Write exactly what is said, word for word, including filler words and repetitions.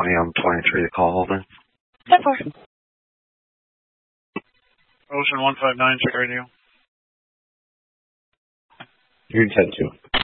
twenty, I'm twenty-three, call holding. ten four. Ocean one five nine, check radio. You're ten two.